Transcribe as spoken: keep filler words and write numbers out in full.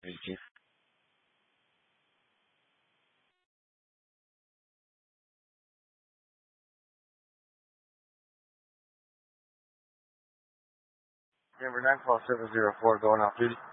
Thank you. Denver nine call seven zero four going off duty.